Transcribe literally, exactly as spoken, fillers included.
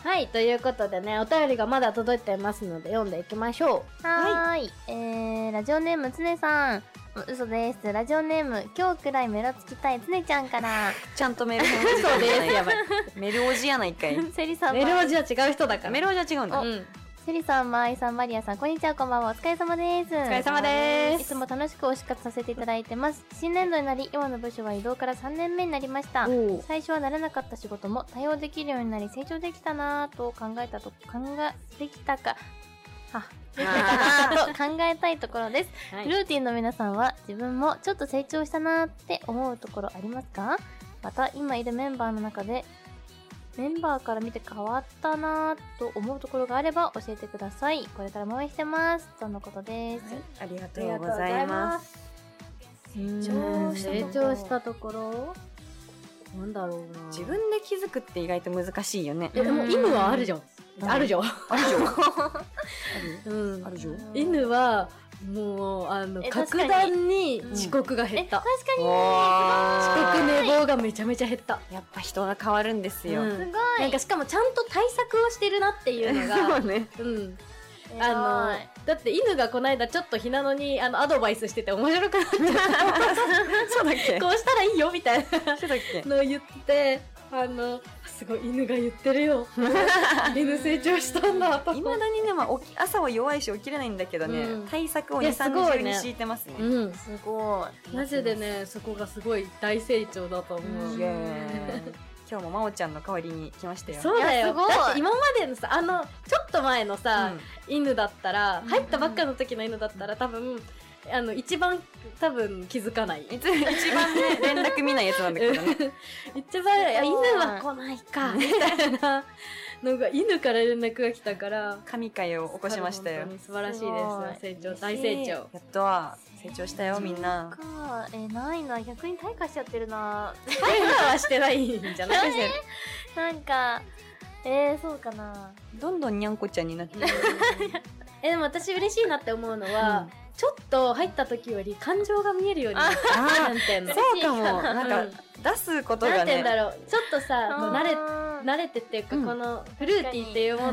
はい、ということでね、お便りがまだ届いてますので読んでいきましょう。はーい、はい、えー、ラジオネームつねさん、嘘です。ラジオネーム今日くらいメロつきたいつねちゃんからちゃんとメール返事そうです。やばい。 メルおじやないかい。 セリさん、 メルおじは違う人だから。 メルおじは違うんだ。 うん。セリさん、マーイさん、マリアさん、こんにちは、こんばんは。お疲れ様です。お疲れ様です。 いつも楽しく推し活させていただいてます。新年度になり、今の部署は異動からさんねんめになりました。最初は慣れなかった仕事も対応できるようになり、成長できたなぁと考えたと、考え、できたか、は、できたかなと考えたいところです。はい、ルーティンの皆さんは、自分もちょっと成長したなーって思うところありますか？また、今いるメンバーの中で、メンバーから見て変わったなぁと思うところがあれば教えてください。これからも応援してます。とのことです。 はい、ありがとうございます。 成長成長したところなんだろうな。 自分で気づくって意外と難しいよね。 でも犬はあるじゃん。あるじゃん。 あるじゃん。ある。うん。 あるじゃん。 犬はもうあの格段に遅刻が減った。 確かに。 遅刻寝坊がめちゃめちゃ減った。 やっぱ人が変わるんですよ。 すごい。 なんかしかもちゃんと対策をしてるなっていうのが。 そうね。 うん。あのだって犬がこの間ちょっとひなのにあのアドバイスしてて面白くなっちゃった。 そうだっけ？ こうしたらいいよみたいなのを言って、あのすごい犬が言ってるよ。犬成長したんだと。 いまだにね、まあ、朝は弱いし起きれないんだけどね、うん、対策をに、さんにちに敷いてますね。 うん、 すごい。 マジでね、そこがすごい大成長だと思う。 今日もまおちゃんの代わりに来ましたよ。 そうだよ。 すごい。 だって今までのさ、あのちょっと前のさ、うん、犬だったら、入ったばっかの時の犬だったら多分あの一番多分気づかない。 一番ね連絡見ないやつなんだけどね。 一番犬は来ないかみたいなのが犬から連絡が来たから神回を起こしましたよ。 素晴らしいです。成長大成長。 やっとは成長したよみんな。 かえないな、逆に退化しちゃってるな。 退化はしてないんじゃない？ なんかえー、そうかな。 どんどんにゃんこちゃんになってる。 えでも私嬉しいなって思うのは、うん、ちょっと入った時より感情が見えるようになった。なんていうの？ そうかも。なんか、うん、出すことがね。 なんていうんだろう。ちょっとさ、慣れ慣れてっていうか、うん、このフルーティーっていうもの